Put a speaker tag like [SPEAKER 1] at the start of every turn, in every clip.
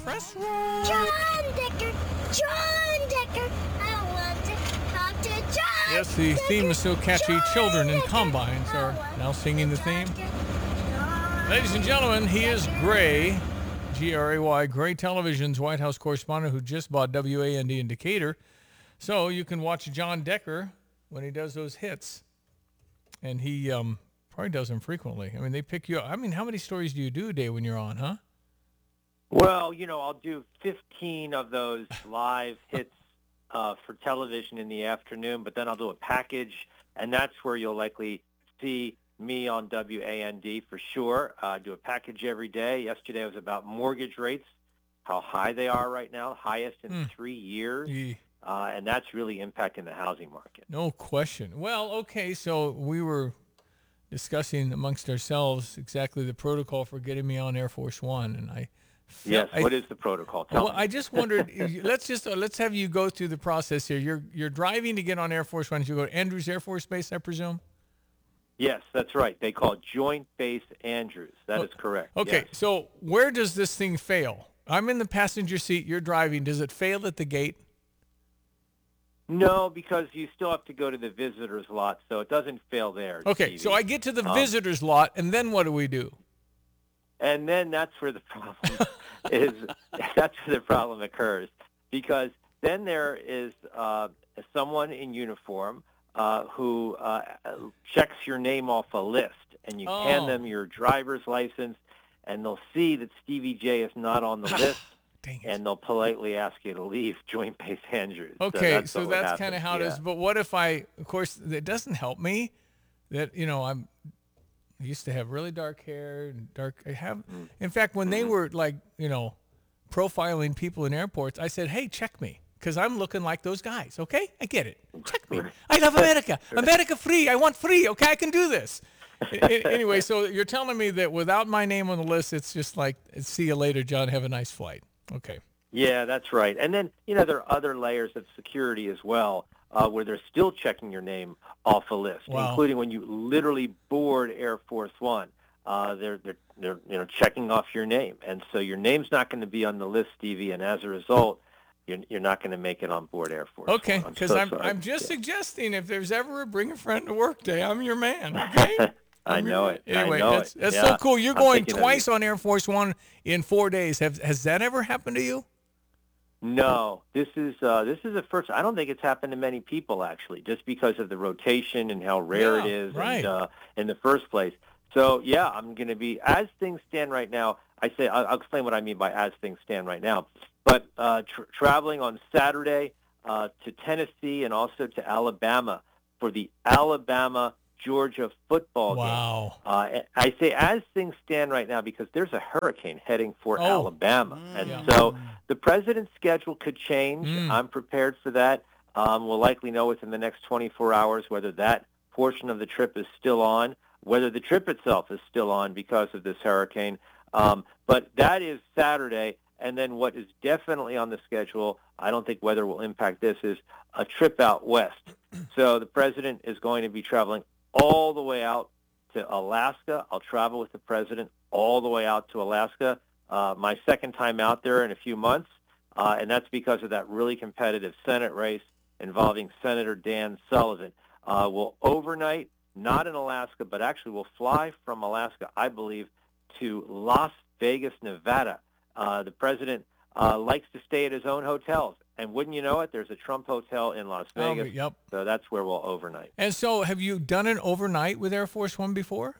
[SPEAKER 1] Press roll.
[SPEAKER 2] John Decker, I want to talk to John.
[SPEAKER 1] Yes, the theme is so catchy. Children in combines are now singing the theme. Ladies and gentlemen, he is Gray, Gray, Gray Television's White House correspondent who just bought WAND in Decatur. So you can watch John Decker when he does those hits. And he probably does them frequently. I mean, they pick you up. I mean, how many stories do you do a day when you're on, huh?
[SPEAKER 3] Well, I'll do 15 of those live hits for television in the afternoon, but then I'll do a package, and that's where you'll likely see me on WAND for sure. I do a package every day. Yesterday was about mortgage rates, how high they are right now, highest in 3 years, and that's really impacting the housing market.
[SPEAKER 1] No question. Well, okay, so we were discussing amongst ourselves exactly the protocol for getting me on Air Force One, and
[SPEAKER 3] Yes. What is the protocol? Tell me.
[SPEAKER 1] I just wondered. let's have you go through the process here. You're driving to get on Air Force One. You go to Andrews Air Force Base, I presume.
[SPEAKER 3] Yes, that's right. They call it Joint Base Andrews. That is correct.
[SPEAKER 1] Okay.
[SPEAKER 3] Yes.
[SPEAKER 1] So where does this thing fail? I'm in the passenger seat. You're driving. Does it fail at the gate?
[SPEAKER 3] No, because you still have to go to the visitor's lot, so it doesn't fail there.
[SPEAKER 1] Okay.
[SPEAKER 3] Stevie.
[SPEAKER 1] So I get to the visitor's lot, and then what do we do?
[SPEAKER 3] And then that's where the problem is. That's where the problem occurs, because then there is someone in uniform who checks your name off a list, and you hand them your driver's license, and they'll see that Stevie J is not on the list, and they'll politely ask you to leave Joint Base Andrews.
[SPEAKER 1] Okay, so that's kind of how it is. But what if of course, it doesn't help me that I used to have really dark hair and in fact, when they were profiling people in airports, I said, hey, check me, because I'm looking like those guys, okay? I get it. Check me. I love America. America free. I want free, okay? I can do this. Anyway, so you're telling me that without my name on the list, it's just like, see you later, John. Have a nice flight. Okay.
[SPEAKER 3] Yeah, that's right. And then, there are other layers of security as well, where they're still checking your name off a list, including when you literally board Air Force One. They're checking off your name, and so your name's not going to be on the list, Stevie, and as a result, you're not going to make it on board Air Force.
[SPEAKER 1] Okay, because I'm just suggesting if there's ever a bring a friend to work day, I'm your man. Okay.
[SPEAKER 3] I know it.
[SPEAKER 1] Anyway, that's
[SPEAKER 3] yeah.
[SPEAKER 1] so cool. You're going twice on Air Force One in 4 days. Has that ever happened to you?
[SPEAKER 3] No, this is a first. I don't think it's happened to many people, actually, just because of the rotation and how rare it is in the first place. So, yeah, I'm going to be, as things stand right now, I'll explain what I mean by as things stand right now. But traveling on Saturday to Tennessee and also to Alabama for the Alabama-Georgia football game.
[SPEAKER 1] Wow.
[SPEAKER 3] I say as things stand right now because there's a hurricane heading for Alabama. So the president's schedule could change. I'm prepared for that. We'll likely know within the next 24 hours whether that portion of the trip is still on, whether the trip itself is still on because of this hurricane. But that is Saturday. And then what is definitely on the schedule, I don't think weather will impact this, is a trip out west. So the president is going to be traveling all the way out to Alaska. I'll travel with the president all the way out to Alaska. My second time out there in a few months, and that's because of that really competitive Senate race involving Senator Dan Sullivan. We'll overnight, not in Alaska, but actually we'll fly from Alaska, I believe, to Las Vegas, Nevada. The president likes to stay at his own hotels. And wouldn't you know it, there's a Trump hotel in Las Vegas.
[SPEAKER 1] Yep.
[SPEAKER 3] So that's where we'll overnight.
[SPEAKER 1] And so have you done an overnight with Air Force One before?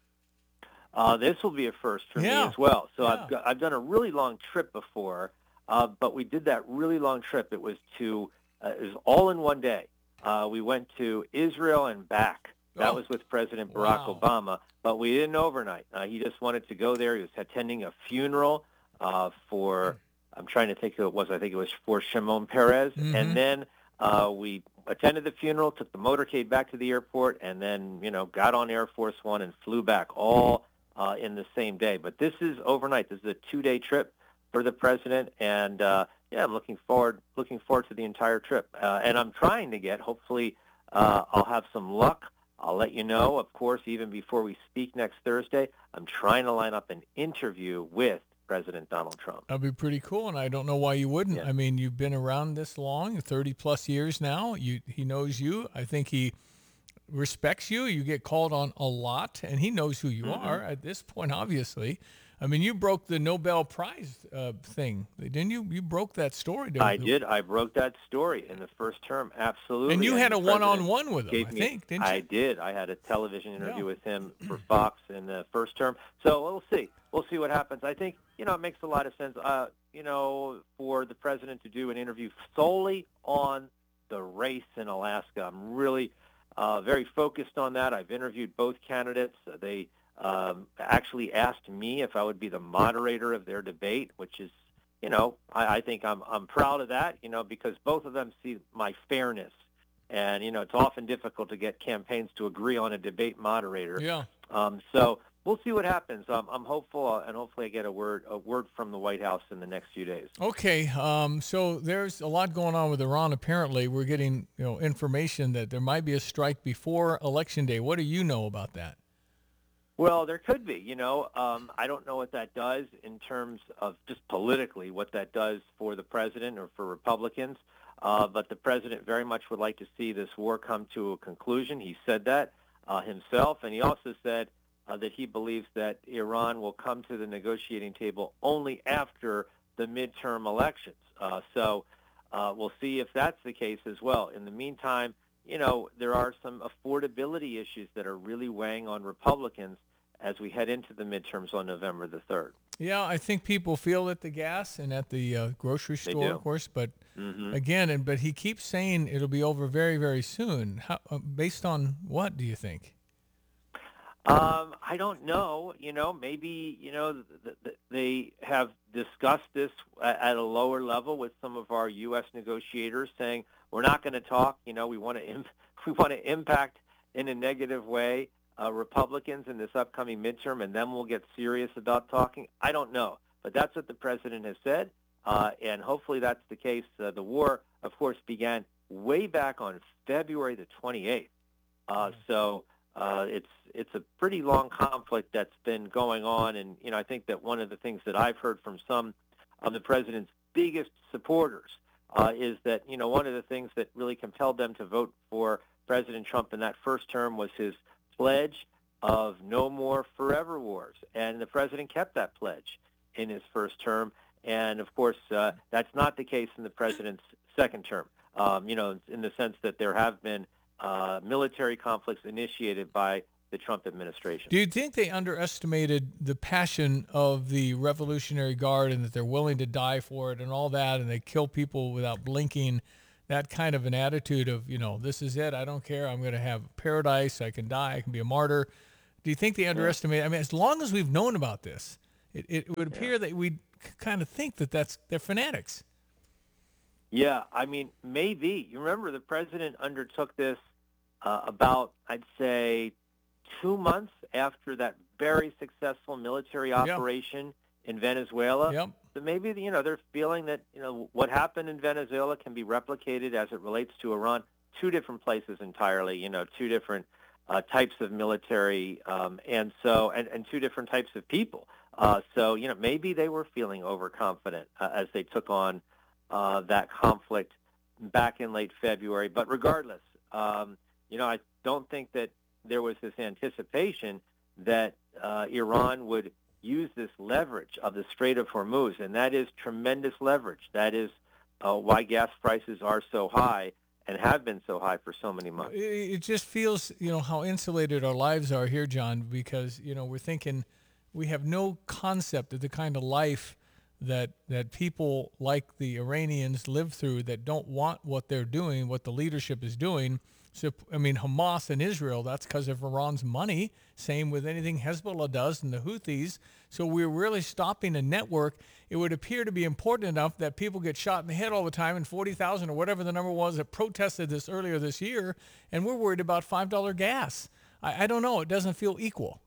[SPEAKER 3] This will be a first for me as well. So I've done a really long trip before, but we did that really long trip. It was all in one day. We went to Israel and back. That was with President Barack Obama, but we didn't overnight. He just wanted to go there. He was attending a funeral for, I'm trying to think who it was. I think it was for Shimon Peres. Mm-hmm. And then we attended the funeral, took the motorcade back to the airport, and then, got on Air Force One and flew back all in the same day. But this is overnight. This is a 2-day trip for the president, and I'm looking forward to the entire trip. And I'm trying to get, hopefully, I'll have some luck. I'll let you know, of course, even before we speak next Thursday. I'm trying to line up an interview with President Donald Trump.
[SPEAKER 1] That'd be pretty cool, and I don't know why you wouldn't.
[SPEAKER 3] Yeah.
[SPEAKER 1] I mean, you've been around this long, 30 plus years now. He knows you. I think he respects you. You get called on a lot, and he knows who you are at this point, obviously. I mean, you broke the Nobel Prize thing, didn't you? You broke that story.
[SPEAKER 3] I did. I broke that story in the first term, absolutely.
[SPEAKER 1] And you had a one-on-one with him, I think, didn't you?
[SPEAKER 3] I did. I had a television interview with him for Fox in the first term. So we'll see. We'll see what happens. I think, it makes a lot of sense, for the president to do an interview solely on the race in Alaska. I'm really very focused on that. I've interviewed both candidates. They actually asked me if I would be the moderator of their debate, which is, I think I'm proud of that, because both of them see my fairness. And, it's often difficult to get campaigns to agree on a debate moderator.
[SPEAKER 1] Yeah.
[SPEAKER 3] So we'll see what happens. I'm hopeful, and hopefully I get a word from the White House in the next few days.
[SPEAKER 1] Okay. So there's a lot going on with Iran. Apparently, we're getting, information that there might be a strike before Election Day. What do you know about that?
[SPEAKER 3] Well, there could be, I don't know what that does in terms of just politically, what that does for the president or for Republicans. But the president very much would like to see this war come to a conclusion. He said that himself, and he also said that he believes that Iran will come to the negotiating table only after the midterm elections. So we'll see if that's the case as well. In the meantime, there are some affordability issues that are really weighing on Republicans as we head into the midterms on November the 3rd.
[SPEAKER 1] Yeah, I think people feel at the gas and at the grocery store, of course. But again, but he keeps saying it'll be over very, very soon. How, based on what do you think?
[SPEAKER 3] I don't know. Maybe, they have discussed this at a lower level with some of our U.S. negotiators, saying we're not going to talk. We want to impact in a negative way Republicans in this upcoming midterm, and then we'll get serious about talking. I don't know, but that's what the president has said, and hopefully that's the case. The war, of course, began way back on February the 28th. So it's a pretty long conflict that's been going on, and I think that one of the things that I've heard from some of the president's biggest supporters is that one of the things that really compelled them to vote for President Trump in that first term was his pledge of no more forever wars, and the president kept that pledge in his first term, and of course that's not the case in the president's second term. In the sense that there have been military conflicts initiated by the Trump administration.
[SPEAKER 1] Do you think they underestimated the passion of the Revolutionary Guard and that they're willing to die for it and all that, and they kill people without blinking? That kind of an attitude of, this is it, I don't care, I'm going to have paradise, I can die, I can be a martyr. Do you think they underestimated? I mean, as long as we've known about this, it would appear that we kind of think that they're fanatics.
[SPEAKER 3] Yeah, I mean, maybe. You remember the president undertook this about, I'd say, 2 months after that very successful military operation in Venezuela.
[SPEAKER 1] Yep.
[SPEAKER 3] So maybe, they're feeling that, what happened in Venezuela can be replicated as it relates to Iran. Two different places entirely, two different types of military and two different types of people. So, maybe they were feeling overconfident as they took on that conflict back in late February. But regardless, I don't think that there was this anticipation that Iran would use this leverage of the Strait of Hormuz, and that is tremendous leverage. That is why gas prices are so high and have been so high for so many months.
[SPEAKER 1] It just feels, how insulated our lives are here, John, because, we're thinking we have no concept of the kind of life that people like the Iranians live through that don't want what they're doing, what the leadership is doing. So, I mean, Hamas and Israel, that's because of Iran's money. Same with anything Hezbollah does and the Houthis. So we're really stopping a network. It would appear to be important enough that people get shot in the head all the time, and 40,000 or whatever the number was that protested this earlier this year, and we're worried about $5 gas. I don't know. It doesn't feel equal.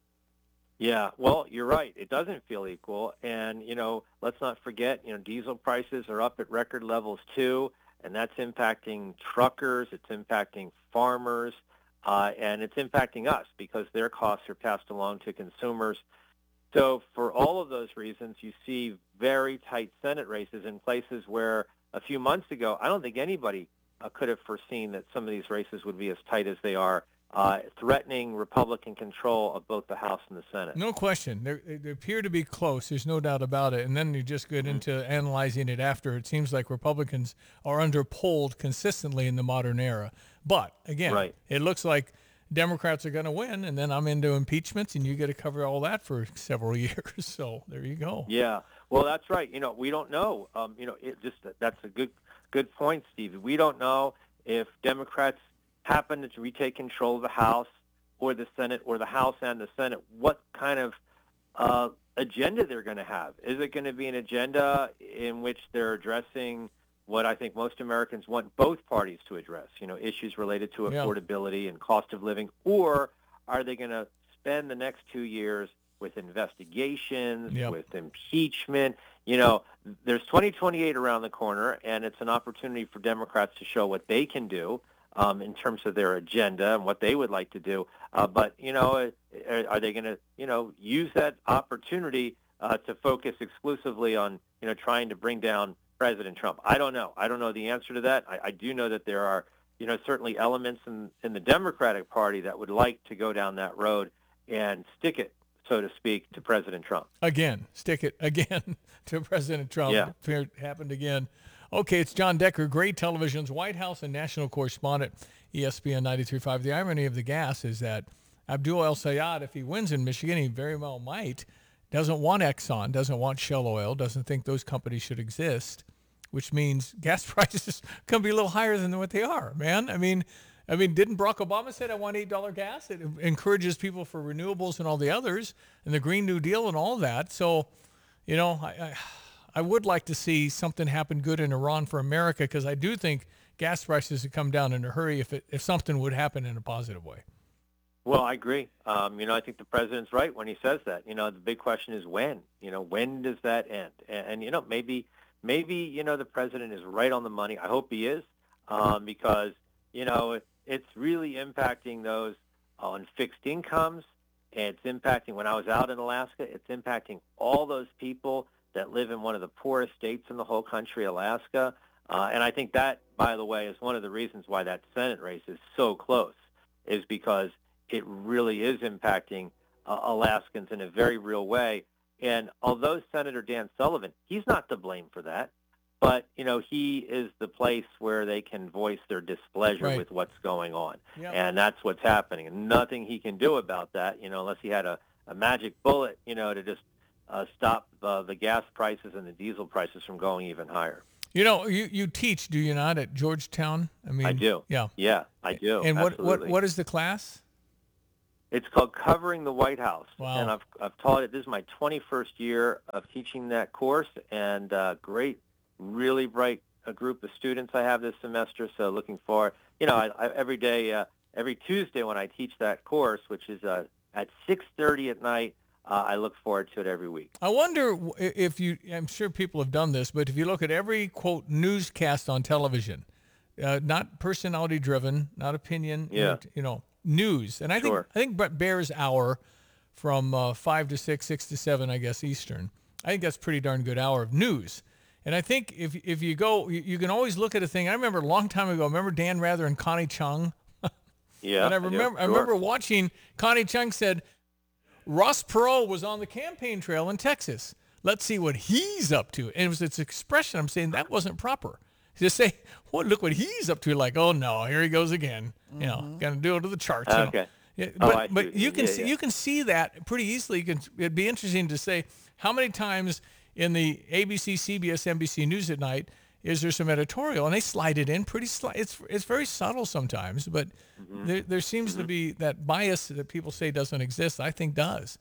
[SPEAKER 3] Yeah, well, you're right. It doesn't feel equal. And, let's not forget, diesel prices are up at record levels too. And that's impacting truckers, it's impacting farmers, and it's impacting us because their costs are passed along to consumers. So for all of those reasons, you see very tight Senate races in places where a few months ago, I don't think anybody could have foreseen that some of these races would be as tight as they are, threatening Republican control of both the House and the Senate.
[SPEAKER 1] No question. They appear to be close. There's no doubt about it. And then you just get into analyzing it after. It seems like Republicans are underpolled consistently in the modern era. But, again, It looks like Democrats are going to win, and then I'm into impeachments, and you get to cover all that for several years. So there you go.
[SPEAKER 3] Yeah. Well, that's right. We don't know. That's a good point, Steve. We don't know if Democrats happen to retake control of the House or the Senate, or the House and the Senate, what kind of agenda they're going to have. Is it going to be an agenda in which they're addressing what I think most Americans want both parties to address, issues related to affordability and cost of living, or are they going to spend the next 2 years with investigations, with impeachment? There's 2028 around the corner, and it's an opportunity for Democrats to show what they can do in terms of their agenda and what they would like to do. But, are they going to, use that opportunity to focus exclusively on, trying to bring down President Trump? I don't know. I don't know the answer to that. I do know that there are, certainly elements in the Democratic Party that would like to go down that road and stick it, so to speak, to President Trump.
[SPEAKER 1] Stick it again to President Trump.
[SPEAKER 3] Yeah.
[SPEAKER 1] It happened again. Okay, it's John Decker, Gray Television's White House and national correspondent, ESPN 93.5. The irony of the gas is that Abdul El-Sayed, if he wins in Michigan, he very well might, doesn't want Exxon, doesn't want Shell Oil, doesn't think those companies should exist, which means gas prices can be a little higher than what they are, man. I mean, didn't Barack Obama say, I want $8 gas? It encourages people for renewables and all the others, and the Green New Deal and all that. So, I would like to see something happen good in Iran for America, because I do think gas prices would come down in a hurry if something would happen in a positive way.
[SPEAKER 3] Well, I agree. I think the president's right when he says that. The big question is when. When does that end? And maybe the president is right on the money. I hope he is, because it's really impacting those on fixed incomes. And it's impacting, when I was out in Alaska, it's impacting all those people that live in one of the poorest states in the whole country, Alaska. And I think that, by the way, is one of the reasons why that Senate race is so close, is because it really is impacting Alaskans in a very real way. And although Senator Dan Sullivan, he's not to blame for that, but, he is the place where they can voice their displeasure with what's going on. Yep. And that's what's happening. And nothing he can do about that, unless he had a magic bullet, to just stop the gas prices and the diesel prices from going even higher.
[SPEAKER 1] You teach, do you not, at Georgetown?
[SPEAKER 3] I do.
[SPEAKER 1] Yeah.
[SPEAKER 3] Yeah, I do.
[SPEAKER 1] And
[SPEAKER 3] absolutely.
[SPEAKER 1] what is the class?
[SPEAKER 3] It's called Covering the White House.
[SPEAKER 1] Wow.
[SPEAKER 3] And I've taught it. This is my 21st year of teaching that course, and great, really bright group of students I have this semester. So looking forward, I every day, every Tuesday when I teach that course, which is at 6:30 at night, I look forward to it every week.
[SPEAKER 1] I wonder if I'm sure people have done this, but if you look at every, quote, newscast on television, not personality driven, not opinion, news. And I think Brett Baer's hour from 5 to 6, 6 to 7, I guess, Eastern, I think that's a pretty darn good hour of news. And I think if you go, you can always look at a thing. I remember a long time ago, remember Dan Rather and Connie Chung?
[SPEAKER 3] Yeah.
[SPEAKER 1] And I remember watching, Connie Chung said, Ross Perot was on the campaign trail in Texas. Let's see what he's up to. And it was its expression. I'm saying that wasn't proper. Just say, well, look what he's up to. Like, oh no, here he goes again. Going to do it to the charts.
[SPEAKER 3] Okay.
[SPEAKER 1] Yeah, but you can see that pretty easily. It'd be interesting to say how many times in the ABC, CBS, NBC News at night is there some editorial, and they slide it in pretty. It's very subtle sometimes, but there seems to be that bias that people say doesn't exist. I think does.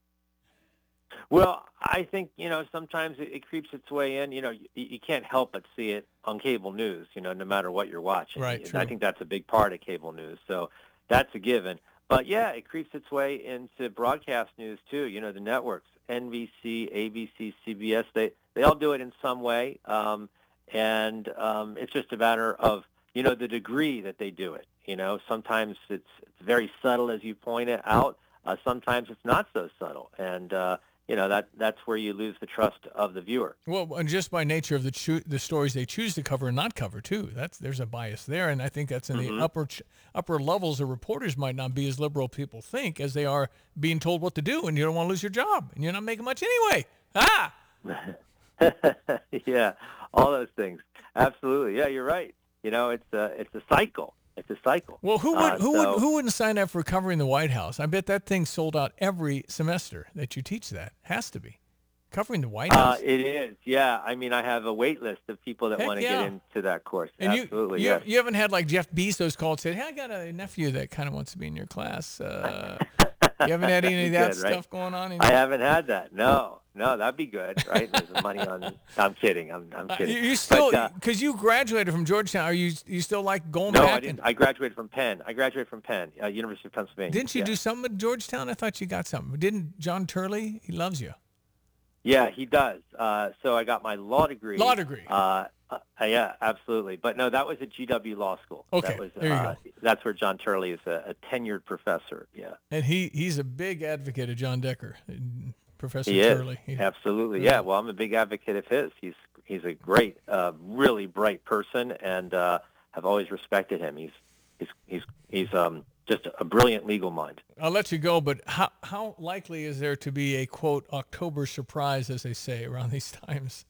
[SPEAKER 3] Well, I think, sometimes it creeps its way in. You can't help but see it on cable news, no matter what you're watching.
[SPEAKER 1] Right, true.
[SPEAKER 3] I think that's a big part of cable news. So that's a given. But, yeah, it creeps its way into broadcast news, too. The networks, NBC, ABC, CBS, they all do it in some way. And it's just a matter of, the degree that they do it. Sometimes it's very subtle, as you point it out. Sometimes it's not so subtle. And, that's where you lose the trust of the viewer.
[SPEAKER 1] Well, and just by nature of the stories they choose to cover and not cover too, there's a bias there, and I think that's in the upper levels. of reporters might not be as liberal people think as they are being told what to do, and you don't want to lose your job, and you're not making much anyway.
[SPEAKER 3] Yeah, all those things. Absolutely. Yeah, you're right. It's a cycle. It's a cycle.
[SPEAKER 1] Well, who wouldn't sign up for covering the White House? I bet that thing sold out every semester that you teach that. Has to be. Covering the White House.
[SPEAKER 3] It is, yeah. I mean, I have a wait list of people that want to get into that course.
[SPEAKER 1] And
[SPEAKER 3] absolutely,
[SPEAKER 1] you haven't had like Jeff Bezos call and said, "Hey, I got a nephew that kind of wants to be in your class." You haven't had any of that stuff going on?
[SPEAKER 3] I haven't had that. No, that'd be good, right? There's money on. I'm kidding. I'm kidding.
[SPEAKER 1] You still, because you graduated from Georgetown. Are you still like going
[SPEAKER 3] back?
[SPEAKER 1] No,
[SPEAKER 3] I didn't. I graduated from Penn. University of Pennsylvania.
[SPEAKER 1] Didn't you do something at Georgetown? I thought you got something. Didn't John Turley? He loves you.
[SPEAKER 3] Yeah, he does. So I got my law degree. Yeah, absolutely. But no, that was at GW Law School.
[SPEAKER 1] Okay, there you go.
[SPEAKER 3] That's where John Turley is a tenured professor. Yeah.
[SPEAKER 1] And he's a big advocate of John Decker, Professor Turley.
[SPEAKER 3] Absolutely. Yeah. Well, I'm a big advocate of his. He's a great, really bright person, and have always respected him. He's just a brilliant legal mind.
[SPEAKER 1] I'll let you go, but how likely is there to be a, quote, October surprise, as they say, around these times?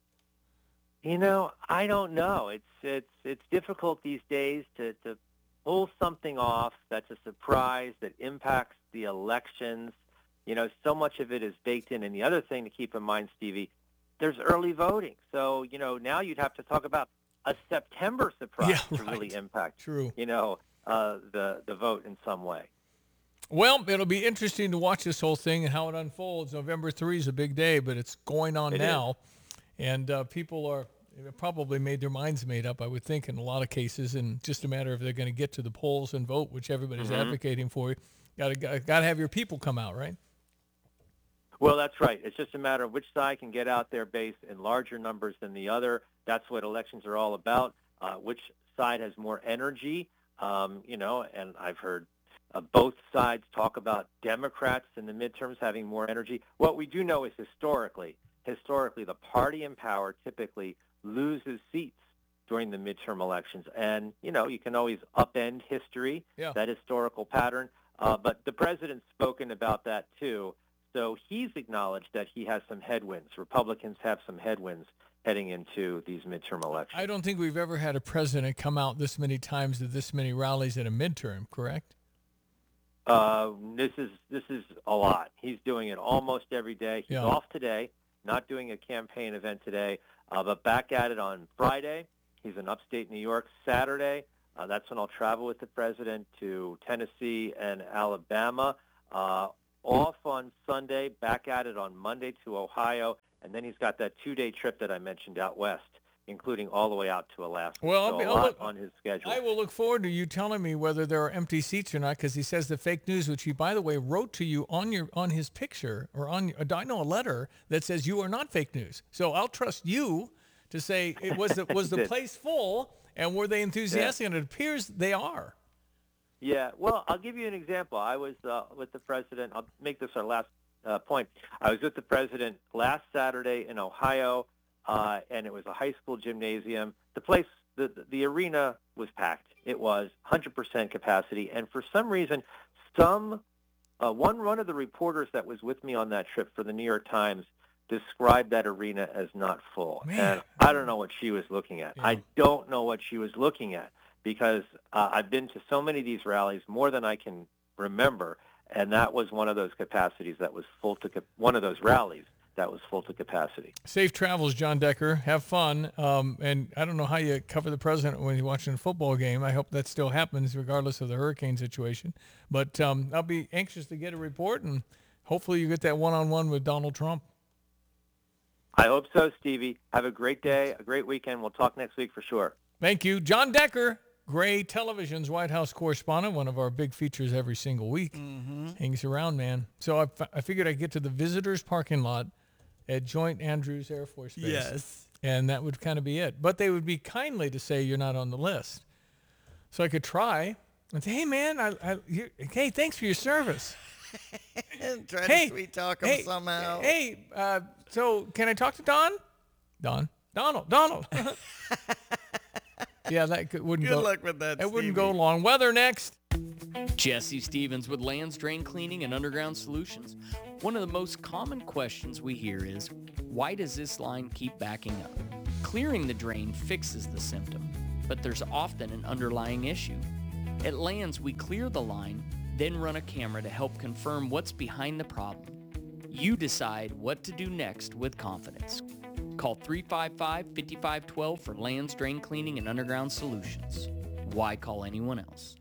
[SPEAKER 3] I don't know. It's difficult these days to pull something off that's a surprise that impacts the elections. So much of it is baked in. And the other thing to keep in mind, Stevie, there's early voting. So, now you'd have to talk about a September surprise to really impact,
[SPEAKER 1] True.
[SPEAKER 3] The vote in some way.
[SPEAKER 1] Well, it'll be interesting to watch this whole thing and how it unfolds. November 3 is a big day, but it's going on now. And people have probably made their minds made up, I would think, in a lot of cases, and just a matter of they're going to get to the polls and vote, which everybody's advocating for. Got to have your people come out, right?
[SPEAKER 3] Well, that's right. It's just a matter of which side can get out their base in larger numbers than the other. That's what elections are all about. Which side has more energy? And I've heard both sides talk about Democrats in the midterms having more energy. What we do know is historically, the party in power typically loses seats during the midterm elections. And, you can always upend history, that historical pattern. But the president's spoken about that, too. So he's acknowledged that he has some headwinds. Republicans have some headwinds heading into these midterm elections.
[SPEAKER 1] I don't think we've ever had a president come out this many times to this many rallies at a midterm, correct?
[SPEAKER 3] This is a lot. He's doing it almost every day. He's off today, not doing a campaign event today, but back at it on Friday. He's in upstate New York. Saturday, that's when I'll travel with the president to Tennessee and Alabama. Off on Sunday, back at it on Monday to Ohio, and then he's got that 2-day trip that I mentioned out west, including all the way out to Alaska.
[SPEAKER 1] Well,
[SPEAKER 3] so I'll look on his schedule.
[SPEAKER 1] I will look forward to you telling me whether there are empty seats or not, because he says the fake news, which he, by the way, wrote to you on his picture or on I know a letter that says you are not fake news. So I'll trust you to say was the place full and were they enthusiastic? Yeah. And it appears they are.
[SPEAKER 3] Yeah. Well, I'll give you an example. I was with the president. I'll make this our last point. I was with the president last Saturday in Ohio. And it was a high school gymnasium. The place, the arena was packed. It was 100% capacity. And for some reason, one of the reporters that was with me on that trip for the New York Times described that arena as not full.
[SPEAKER 1] Man.
[SPEAKER 3] And I don't know what she was looking at. Yeah. I don't know what she was looking at because I've been to so many of these rallies, more than I can remember. And that was one of those capacities that was full to one of those rallies that was full to capacity.
[SPEAKER 1] Safe travels, John Decker. Have fun. And I don't know how you cover the president when you're watching a football game. I hope that still happens regardless of the hurricane situation. But I'll be anxious to get a report, and hopefully you get that one-on-one with Donald Trump.
[SPEAKER 3] I hope so, Stevie. Have a great day, a great weekend. We'll talk next week for sure.
[SPEAKER 1] Thank you. John Decker, Gray Television's White House correspondent, one of our big features every single week. Mm-hmm. Hangs around, man. So I figured I'd get to the visitors parking lot at Joint Andrews Air Force Base.
[SPEAKER 4] Yes.
[SPEAKER 1] And that would kind of be it. But they would be kindly to say you're not on the list. So I could try and say, hey, man, hey, thanks for your service.
[SPEAKER 4] Try to sweet talk him somehow.
[SPEAKER 1] Hey, so can I talk to Donald. Yeah, that wouldn't go.
[SPEAKER 4] Good luck with that,
[SPEAKER 1] It wouldn't go long. Weather next.
[SPEAKER 5] Jesse Stevens with Lands Drain Cleaning and Underground Solutions. One of the most common questions we hear is, why does this line keep backing up? Clearing the drain fixes the symptom, but there's often an underlying issue. At Lands, we clear the line, then run a camera to help confirm what's behind the problem. You decide what to do next with confidence. Call 355-5512 for Lands Drain Cleaning and Underground Solutions. Why call anyone else?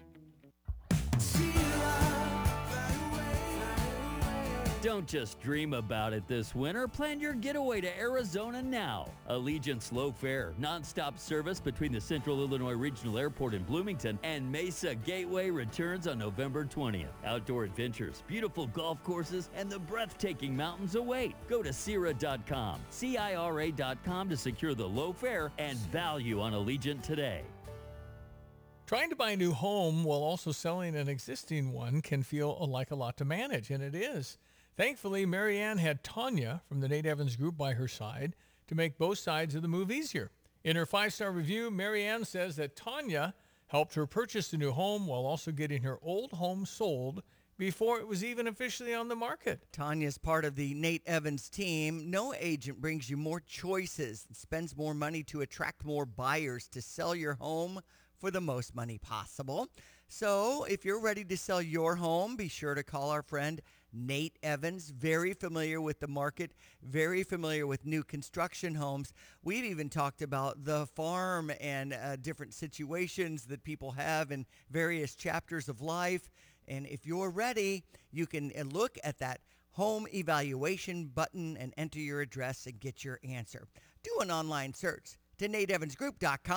[SPEAKER 6] Don't just dream about it this winter. Plan your getaway to Arizona now. Allegiant's Low Fare, nonstop service between the Central Illinois Regional Airport in Bloomington and Mesa Gateway returns on November 20th. Outdoor adventures, beautiful golf courses, and the breathtaking mountains await. Go to Cira.com, CIRA.com to secure the low fare and value on Allegiant today.
[SPEAKER 1] Trying to buy a new home while also selling an existing one can feel like a lot to manage, and it is. Thankfully, Marianne had Tanya from the Nate Evans Group by her side to make both sides of the move easier. In her 5-star review, Marianne says that Tanya helped her purchase the new home while also getting her old home sold before it was even officially on the market.
[SPEAKER 4] Tanya's part of the Nate Evans team. No agent brings you more choices and spends more money to attract more buyers to sell your home for the most money possible. So if you're ready to sell your home, be sure to call our friend Nate Evans, very familiar with the market, very familiar with new construction homes. We've even talked about the farm and different situations that people have in various chapters of life. And if you're ready, you can look at that home evaluation button and enter your address and get your answer. Do an online search to NateEvansGroup.com.